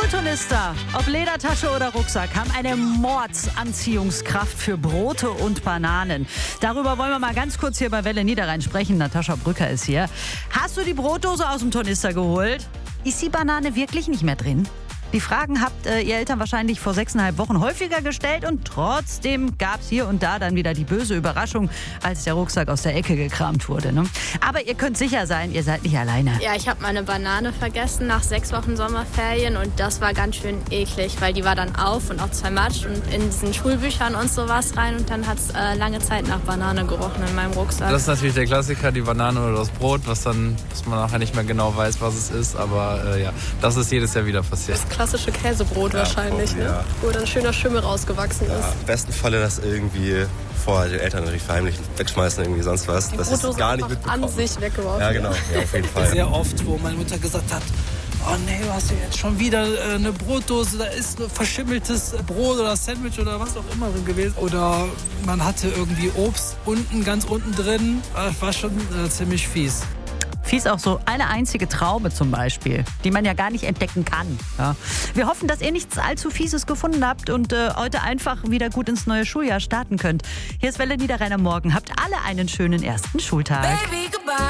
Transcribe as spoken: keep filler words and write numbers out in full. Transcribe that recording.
Brottornister, ob Ledertasche oder Rucksack, haben eine Mordsanziehungskraft für Brote und Bananen. Darüber wollen wir mal ganz kurz hier bei Welle Niederrhein sprechen. Natascha Brücker ist hier. Hast du die Brotdose aus dem Tornister geholt? Ist die Banane wirklich nicht mehr drin? Die Fragen habt äh, ihr Eltern wahrscheinlich vor sechseinhalb Wochen häufiger gestellt und trotzdem gab es hier und da dann wieder die böse Überraschung, als der Rucksack aus der Ecke gekramt wurde. Ne? Aber ihr könnt sicher sein, ihr seid nicht alleine. Ja, ich habe meine Banane vergessen nach sechs Wochen Sommerferien und das war ganz schön eklig, weil die war dann auf und auch zermatscht und in diesen Schulbüchern und sowas rein und dann hat es äh, lange Zeit nach Banane gerochen in meinem Rucksack. Das ist natürlich der Klassiker, die Banane oder das Brot, was dann, dass man nachher nicht mehr genau weiß, was es ist, aber äh, ja, das ist jedes Jahr wieder passiert. Klassische Käsebrot ja, wahrscheinlich, ne? Ja. Wo dann ein schöner Schimmel rausgewachsen ja, ist. Im besten Falle das irgendwie vor den Eltern natürlich verheimlichen, wegschmeißen, irgendwie sonst was. Die das ist gar nicht mitbekommen. An sich weggeworfen. Ja, genau, ja, auf jeden Fall. Sehr oft, wo meine Mutter gesagt hat, oh nee, du hast ja jetzt schon wieder äh, eine Brotdose, da ist ein verschimmeltes Brot oder Sandwich oder was auch immer drin gewesen. Oder man hatte irgendwie Obst unten, ganz unten drin. Das war schon äh, ziemlich fies. Fies auch so eine einzige Traube zum Beispiel, die man ja gar nicht entdecken kann. Ja. Wir hoffen, dass ihr nichts allzu Fieses gefunden habt und äh, heute einfach wieder gut ins neue Schuljahr starten könnt. Hier ist Welle Niederrhein am Morgen. Habt alle einen schönen ersten Schultag. Baby, goodbye.